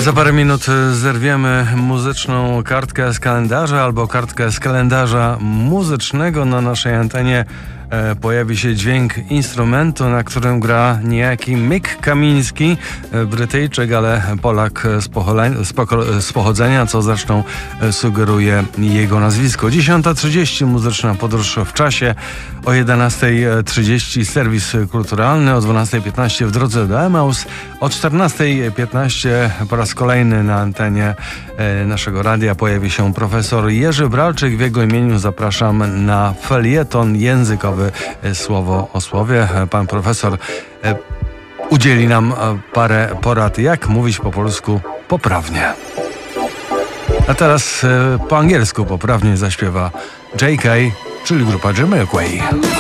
Za parę minut zerwiemy muzyczną kartkę z kalendarza albo kartkę z kalendarza muzycznego. Na naszej antenie pojawi się dźwięk instrumentu, na którym gra niejaki Mick Kamiński, Brytyjczyk, ale Polak z pochodzenia, co zresztą sugeruje jego nazwisko. 10:30 muzyczna podróż w czasie, o 11:30 serwis kulturalny, o 12:15 w drodze do Emaus, o 14:15 po raz kolejny na antenie naszego radia pojawi się profesor Jerzy Bralczyk. W jego imieniu zapraszam na felieton językowy Słowo o Słowie. Pan profesor udzieli nam parę porad, jak mówić po polsku poprawnie. A teraz po angielsku poprawnie zaśpiewa J.K., czyli grupa Jamiroquai.